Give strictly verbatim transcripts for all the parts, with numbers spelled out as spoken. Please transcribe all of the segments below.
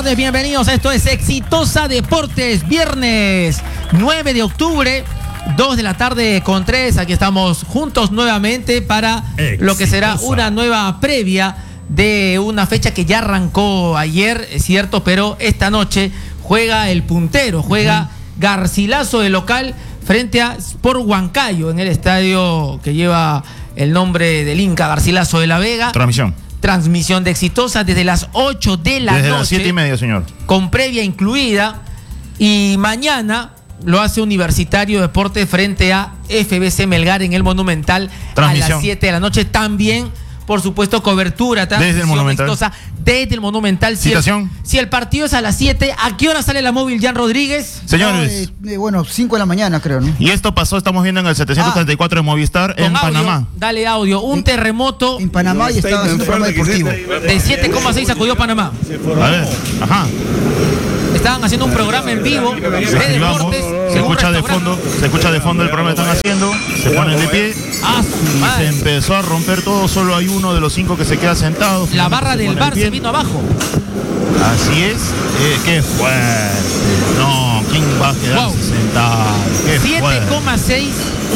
tardes, bienvenidos. Esto es Exitosa Deportes, viernes nueve de octubre, dos de la tarde con tres. Aquí estamos juntos nuevamente para Exitosa. Lo que será una nueva previa de una fecha que ya arrancó ayer, es cierto, pero esta noche juega el puntero, juega uh-huh. Garcilaso de local frente a Sport Huancayo en el estadio que lleva el nombre del Inca Garcilaso de la Vega. Transmisión. Transmisión de Exitosa desde las ocho de la desde noche. Desde las siete y media, señor. Con previa incluida. Y mañana lo hace Universitario Deporte frente a F B C Melgar en el Monumental a las siete de la noche. También, por supuesto, cobertura. Desde el Monumental. Exitosa desde el Monumental. Si Citación. El, si el partido es a las siete, ¿a qué hora sale la móvil, Jan Rodríguez? Señores. No, eh, eh, bueno, cinco de la mañana, creo, ¿no? Y esto pasó, estamos viendo en el setecientos treinta y cuatro ah, de Movistar en audio, Panamá. Dale audio. Un terremoto. En Panamá y estaba haciendo un programa deportivo. De siete coma seis sacudió Panamá. A ver, ajá. Estaban haciendo un programa en vivo de deportes. Se escucha de fondo, se escucha de fondo el programa que están haciendo. Se ponen de pie. Ah, y se empezó a romper todo. Solo hay uno de los cinco que se queda sentado. La barra del bar se vino abajo. Así es. Eh, qué fuerte. No, ¿quién va a quedarse wow. sentado? siete coma seis.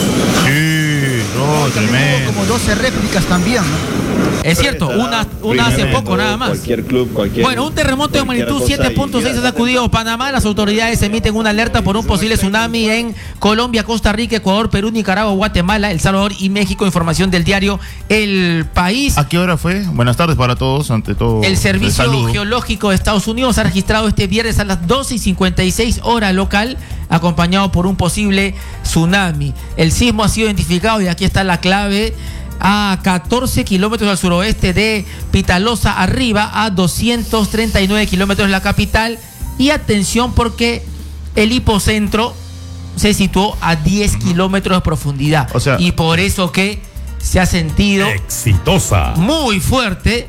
Sí, no, tremendo. Como doce réplicas también, ¿no? Es cierto, una, una hace poco nada más. Cualquier club, cualquier, bueno, un terremoto de magnitud siete punto seis ha sacudido Panamá. Las autoridades emiten una alerta por un posible tsunami en Colombia, Costa Rica, Ecuador, Perú, Nicaragua, Guatemala, El Salvador y México. Información del diario El País. ¿A qué hora fue? Buenas tardes para todos, ante todo. El Servicio Geológico de Estados Unidos ha registrado este viernes a las doce y cincuenta y seis hora local, acompañado por un posible tsunami. El sismo ha sido identificado, y aquí está la clave, a catorce kilómetros al suroeste de Pitalosa arriba, a doscientos treinta y nueve kilómetros de la capital. Y atención, porque el hipocentro se situó a diez kilómetros de profundidad. O sea, y por eso que se ha sentido Exitosa muy fuerte.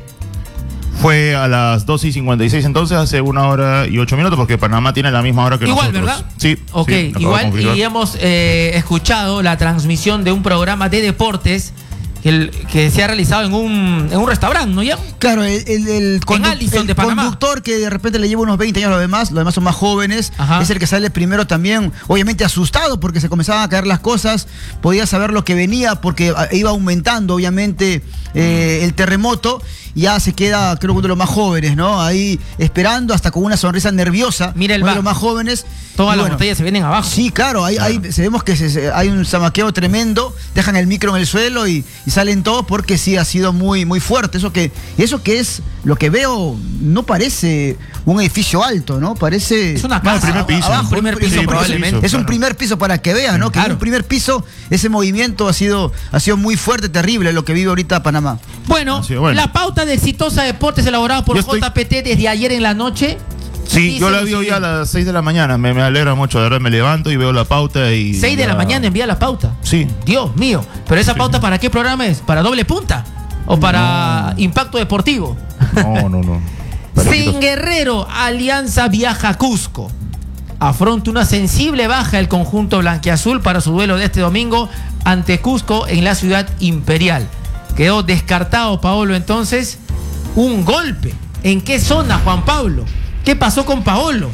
Fue a las doce y cincuenta y seis, entonces hace una hora y ocho minutos, porque Panamá tiene la misma hora que igual, nosotros. ¿verdad? Sí. Ok, sí, igual, y hemos eh, escuchado la transmisión de un programa de deportes que, que se ha realizado en un, en un restaurante, ¿no? ¿Ya? Claro, el, el, el, condu Allison, el de Panamá. conductor que de repente le lleva unos veinte años a los demás, los demás son más jóvenes. Ajá. Es el que sale primero también, obviamente asustado porque se comenzaban a caer las cosas, podía saber lo que venía porque iba aumentando obviamente eh, el terremoto. Ya se queda, creo que uno de los más jóvenes, ¿no? Ahí esperando, hasta con una sonrisa nerviosa. Mira el uno bar. de los más jóvenes. Todas las bueno, botellas se vienen abajo. Sí, claro, ahí, claro. ahí se vemos que se, se, hay un zamaqueo tremendo, dejan el micro en el suelo y, y salen todos porque sí ha sido muy, muy fuerte. Eso que, eso que es, lo que veo, no parece un edificio alto, ¿no? Parece... Es una casa. No, el primer piso. Abajo, un primer piso, sí, probablemente. Es un claro. primer piso para que veas, ¿no? Que claro. en un primer piso ese movimiento ha sido, ha sido muy fuerte, terrible lo que vive ahorita Panamá. Bueno, sí, bueno. la pauta de Exitosa Deportes elaborada por estoy... J P T desde ayer en la noche. Sí, yo la vi hoy a las seis de la mañana, me, me alegra mucho, de verdad me levanto y veo la pauta y... seis de ya... la mañana envía la pauta. Sí. Dios mío, pero esa pauta, ¿para qué programa es? ¿Para doble punta? ¿O para no. Impacto Deportivo? No, no, no. Sin Guerrero, Alianza viaja a Cusco. Afronta una sensible baja el conjunto blanquiazul para su duelo de este domingo ante Cusco en la ciudad imperial. Quedó descartado, Paolo, entonces, un golpe. ¿En qué zona, Juan Pablo? ¿Qué pasó con Paolo?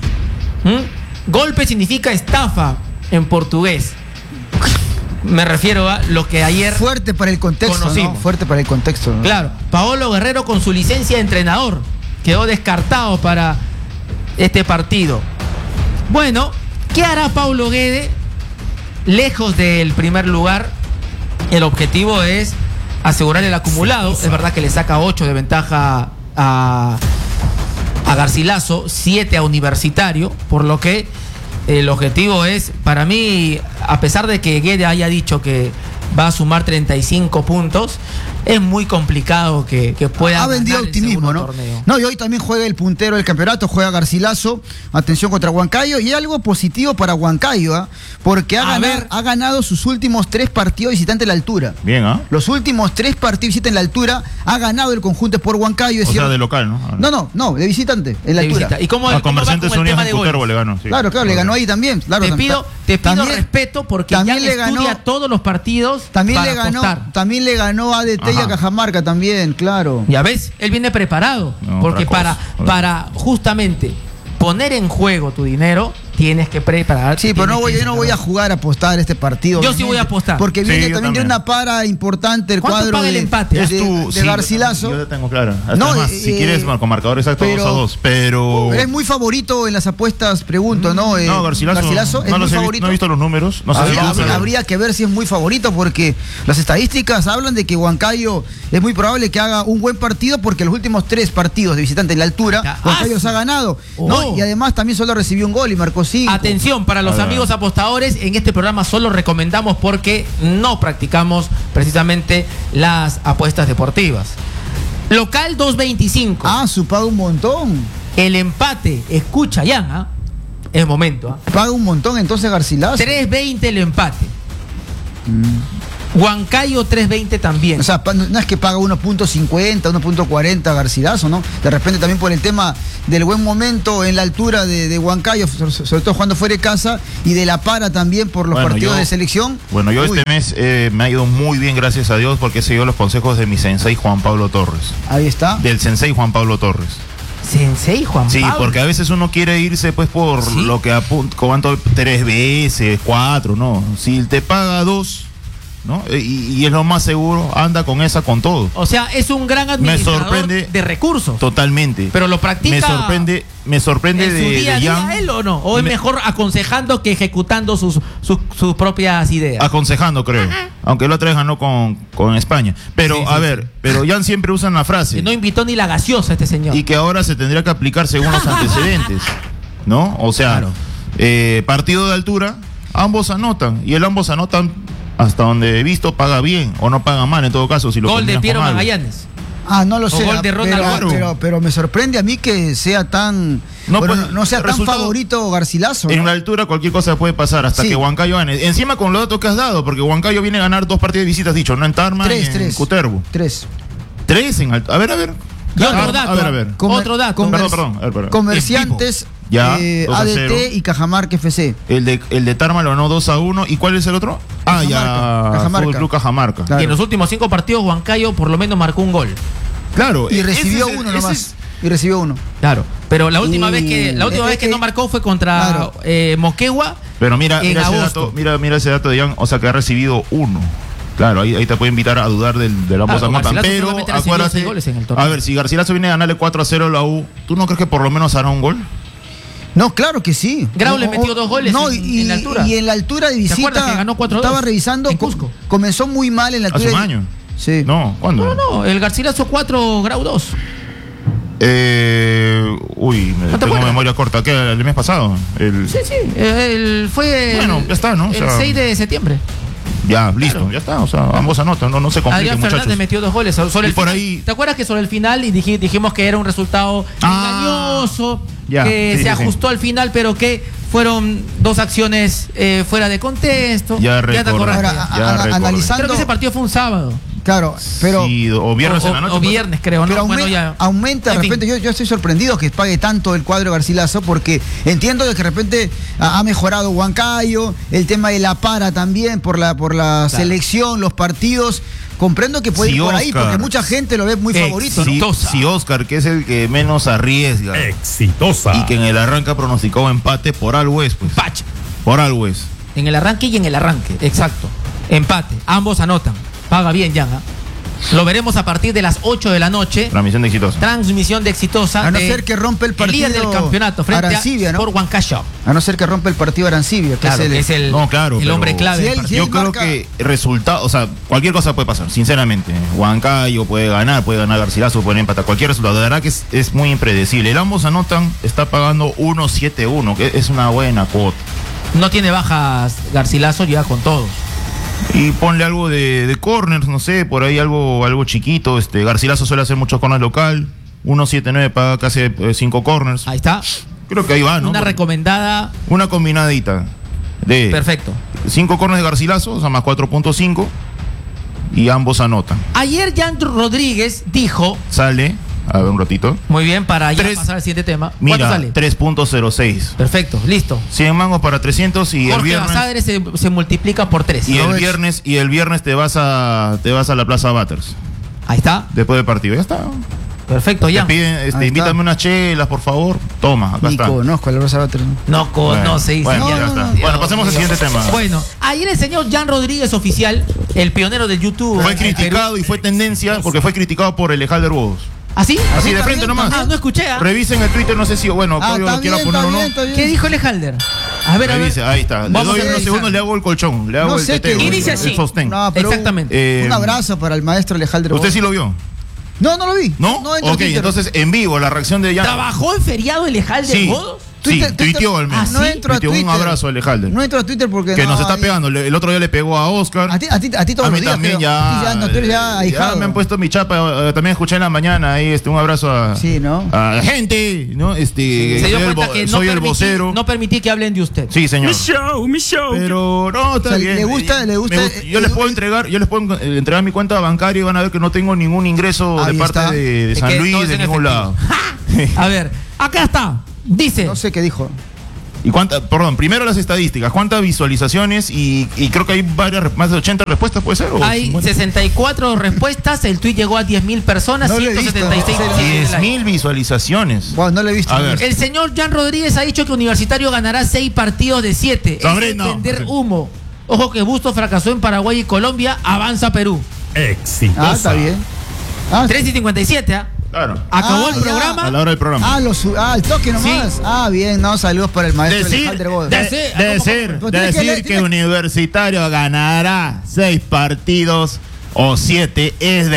¿Mm? Golpe significa estafa en portugués. Me refiero a lo que ayer fuerte para el contexto, conocimos. ¿no? Fuerte para el contexto, ¿no? Claro, Paolo Guerrero con su licencia de entrenador quedó descartado para este partido. Bueno, ¿qué hará Paulo Guede? Lejos del primer lugar, el objetivo es asegurar el acumulado. Es verdad que le saca ocho de ventaja a, a Garcilaso, siete a Universitario, por lo que el objetivo es, para mí, a pesar de que Guede haya dicho que va a sumar treinta y cinco puntos, es muy complicado que, que pueda. Ha vendido optimismo, ¿no? Torneo. No, y hoy también juega el puntero del campeonato, juega Garcilaso, atención contra Huancayo, y algo positivo para Huancayo, ¿eh? Porque ha, a ganado, ver. ha ganado sus últimos tres partidos visitante en la altura. Bien, ¿ah? ¿eh? Los últimos tres partidos visitante en la altura ha ganado el conjunto por Huancayo. Es o cierto. sea, de local, ¿no? No, no, no, de visitante, en la De altura. visita. ¿Y cómo, A cómo va Comerciantes con el Unidos tema de en Cutervo goles? le ganó. Sí. Claro, claro, le ganó ahí también. Claro, Te pido, te pido también, respeto porque también ya le estudia ganó, todos los partidos también para le ganó, apostar. también le ganó a D T y Estrella Ajá. Cajamarca también, claro. Ya ves, él viene preparado. No, porque para, para justamente poner en juego tu dinero, tienes que preparar. Sí, pero no voy, yo no voy a jugar a apostar este partido. Yo sí voy a apostar. Porque viene sí, también de una para importante el cuadro paga de, el empate? de, es tu, de sí, Garcilaso. Yo te tengo claro. Hasta No, más, eh, si quieres con marcador exacto dos a dos, pero... Pero es muy favorito en las apuestas, pregunto, ¿no? Eh, no, Garcilaso, Garcilaso es no, muy he, favorito. no he visto los números. No sé habría, si habría, habría que ver si es muy favorito, porque las estadísticas hablan de que Huancayo es muy probable que haga un buen partido, porque los últimos tres partidos de visitante en la altura, ah, Huancayo ah, se ha ganado. Oh. ¿no? Y además también solo recibió un gol y marcó cinco. Atención, para los amigos apostadores, en este programa solo recomendamos porque no practicamos precisamente las apuestas deportivas. Local dos veinticinco. Ah, su paga un montón. El empate, escucha ya, ¿eh? Es momento. ¿eh? Paga un montón entonces Garcilaso. tres veinte el empate. Mm. Huancayo tres veinte también. O sea, no es que paga uno punto cincuenta, uno punto cuarenta Garcilaso, ¿no? De repente también por el tema del buen momento en la altura de, de Huancayo, sobre todo jugando fuera de casa, y de la para también por los bueno, partidos yo, de selección. Bueno, yo Uy. este mes eh, me ha ido muy bien, gracias a Dios, porque he seguido los consejos de mi sensei Juan Pablo Torres. Ahí está. Del sensei Juan Pablo Torres. Sensei Juan sí, Pablo. Sí, porque a veces uno quiere irse pues por ¿Sí? lo que apunta, cuánto, tres veces, cuatro, no. Si te paga dos, ¿no? Y, y es lo más seguro, anda con esa con todo. O sea, es un gran administrador me sorprende, de recursos. Totalmente. Pero lo practica. Me sorprende, me sorprende en de, su día a día Jan, él o no, o es me, mejor aconsejando que ejecutando sus, sus, sus propias ideas. Aconsejando, creo. Ajá. Aunque la otra vez ganó con, con España. Pero sí, a sí, ver, sí. pero Jan siempre usa una frase. Que no invitó ni la gaseosa este señor. Y que ahora se tendría que aplicar según los antecedentes, ¿no? O sea, claro. eh, partido de altura, ambos anotan y el ambos anotan. Hasta donde he visto paga bien o no paga mal en todo caso. Si lo gol de Piero Magallanes. Ah, no lo sé. Gol de pero, pero, pero, pero me sorprende a mí que sea tan no, bueno, pues, no sea tan favorito Garcilaso. En ¿no? la altura cualquier cosa puede pasar hasta sí. que Huancayo gane. Encima con los datos que has dado, porque Huancayo viene a ganar dos partidos de visitas, dicho, no en Tarma tres, ni tres, en Cutervo. Tres. Tres en alto. A ver, a ver. Y otro ah, dato. A ver, a ver. Comer, otro dato. Comer, perdón, perdón, a ver, perdón. Comerciantes. Ya, eh, A D T y Cajamarca F C. El de, el de Tarma lo ganó dos a uno. ¿Y cuál es el otro? Ah, Cajamarca. ya. Cajamarca. Fútbol Club Cajamarca. Claro. Y en los últimos cinco partidos, Huancayo por lo menos marcó un gol. Claro. Y recibió uno nomás. Es... Y recibió uno. Claro. Pero la última y... vez que la última eh, vez que eh, no marcó fue contra claro. eh, Moquegua. Pero mira, mira ese dato, mira, mira ese dato de Jan, o sea que ha recibido uno. Claro, ahí, ahí te puede invitar a dudar del, de la ambos claro, anotan. Pero acuérdate, a ver, si Garcilaso viene a ganarle cuatro a cero a la U, ¿tú no crees que por lo menos hará un gol? No, claro que sí. Grau no, le metió dos goles no, en, y, en la altura. Y en la altura de visita que ganó cuatro estaba revisando, en Cusco. Comenzó muy mal en la altura. ¿Hace un año? Sí. No, ¿cuándo? No, no, el Garcilaso cuatro, Grau dos. Eh, uy, ¿No tengo memoria corta. ¿Qué? ¿El mes pasado? El... Sí, sí. El, fue bueno, el, ya está, ¿no? O el sea, seis de septiembre. Ya, listo, claro. Ya está. O sea, ambos anotan, no, no se compliquen, Adrián muchachos. Fernández metió dos goles. Sobre y el por final, ahí... ¿te acuerdas que sobre el final y dij, dijimos que era un resultado ah, engañoso? Ya, que sí, se sí, ajustó sí. al final, pero que fueron dos acciones eh, fuera de contexto. Ya, ya te acordás. Ahora, ya a, a, analizando... Creo que ese partido fue un sábado. Claro, pero... Sí, o viernes o, en la noche. O viernes, creo, ¿no? Pero aumenta, bueno, ya. aumenta de repente, yo, yo estoy sorprendido que pague tanto el cuadro Garcilaso, porque entiendo de que de repente ha, ha mejorado Huancayo, el tema de la para también, por la, por la claro. selección, los partidos... Comprendo que puede sí, ir por Oscar. ahí, porque mucha gente lo ve muy favorito. Exitosa. Sí, Oscar, que es el que menos arriesga. Exitosa. Y que en el arranque pronosticó empate, por algo es, pues. Pacha. Por algo es. En el arranque y en el arranque, exacto. Empate, ambos anotan. Paga bien, Jan. ¿eh? Lo veremos a partir de las ocho de la noche. Transmisión de Exitosa. Transmisión de Exitosa. A no ser que rompe el partido. El líder del campeonato frente Arancibia, a ¿no? por Huancayo. A no ser que rompe el partido Arancibia, que claro, es el, es el, no, claro, el hombre clave. Si él, si yo creo marca... que resultado, o sea, cualquier cosa puede pasar, sinceramente. Huancayo puede ganar, puede ganar Garcilaso, puede empatar, cualquier resultado. De verdad que es, es muy impredecible. El ambos anotan, está pagando uno siete uno, que es una buena cuota. No tiene bajas Garcilaso, llega con todos. Y ponle algo de, de corners, no sé, por ahí algo algo chiquito. Este Garcilaso suele hacer muchos corners local. uno siete nueve paga casi cinco corners. Ahí está. Creo que ahí va, ¿no? Una recomendada. Una combinadita de perfecto. cinco corners de Garcilaso, o sea, más cuatro punto cinco. Y ambos anotan. Ayer Jan Rodríguez dijo. Sale. A ver un ratito. Muy bien, para ya tres, pasar al siguiente tema. ¿Cuánto mira, sale? tres punto cero seis. Perfecto, listo. cien mangos para trescientos y Jorge el viernes Basadre se, se multiplica por tres. Y ¿no? el viernes y el viernes te vas a te vas a la Plaza Butters. Ahí está. Después del partido, ya está. Perfecto, ya. Te piden, este, invítame unas chelas, por favor. Toma, acá Ni está. conozco a la Rosa Batra. No conoce. Bueno, bueno, ya ya no, está. no, Bueno, pasemos al siguiente tema. Bueno, ayer el señor Jan Rodríguez Oficial, el pionero del YouTube. Fue criticado y fue tendencia porque fue criticado por el Ejalder Bodos. ¿Así? Así de frente nomás. Ah, no escuché. ¿Ah? Revisen el Twitter, no sé si, bueno, Ah, yo está lo quiero bien, poner o está no. bien, está bien. ¿Qué dijo el Halder? A ver, a ver. Revise, ahí está. Le Vamos doy a unos revisar. segundos, le hago el colchón, le hago No el sé teteo, qué- el- Y dice el así. sostén. No, pero Exactamente. Eh, Un abrazo para el maestro Alejandro. ¿Usted Bodos. sí lo vio? No, no lo vi. ¿No? No entro a Ok, Twitter. entonces en vivo la reacción de Jan. ¿Trabajó en feriado el Halder Sí, Bodos? sí, Twitter- Twitter- tuiteó al menos. Ah, No ¿sí? entro a Tuiteó Twitter. un abrazo a Alejandro. No entro a Twitter porque Que no, nos está ahí- pegando. Le- El otro día le pegó a Oscar. A ti, a ti, a ti todos A mí los días, también pero- ya, ya, no, tú eres ya ahijado. me han puesto mi chapa, eh, también escuché en la mañana ahí este un abrazo a, Sí, ¿no? a la gente, ¿no? Este Se dio soy el, cuenta vo- que no soy el permití, vocero. no permití que hablen de usted. Sí, señor. Mi show, mi show. Pero no, está O sea, bien. le gusta- Eh, le gusta- me gust- yo les eh, puedo entregar, yo les puedo eh, entregar mi cuenta bancaria y van a ver que no tengo ningún ingreso Ahí de parte está. de, de De San que todo Luis, es de en ningún lado. A ver, acá está. Dice. No sé qué dijo. ¿Y cuánta, perdón, primero las estadísticas, cuántas visualizaciones y, y creo que hay varias, más de ochenta respuestas, ¿puede ser? ¿O Hay cincuenta? sesenta y cuatro respuestas, el tweet llegó a diez mil personas, No lo he ciento visto. setenta y seis diez mil visualizaciones. Bueno, no lo he visto. A ver. El señor Jan Rodríguez ha dicho que Universitario ganará seis partidos de siete. Sobre- Es no. vender humo. Ojo que Bustos fracasó en Paraguay y Colombia, avanza Perú. Exitosa. Ah, está bien. Ah, tres y cincuenta y siete, ¿ah? Claro. Acabó Ah, el ya. programa. A la hora del programa. Ah, lo su- ah, el toque nomás. Ah, bien, no, saludos para el maestro Decir, Alejandro Bodos. de- Decir- decir, ¿cómo? Tiene que decir leer- que, tiene- Universitario ganará seis partidos o siete es de